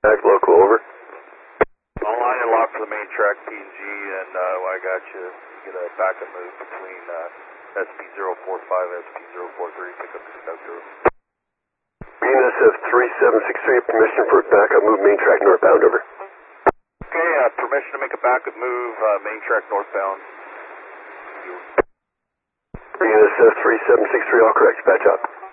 Back local, over. All line and lock for the main track PNG, and I got you. Get a backup move between SP045 and SP043, pick up the conductor. BNSF 3763, permission for backup move main track northbound, over. Okay, permission to make a backup move, main track northbound. BNSF 3763, all correct, patch up.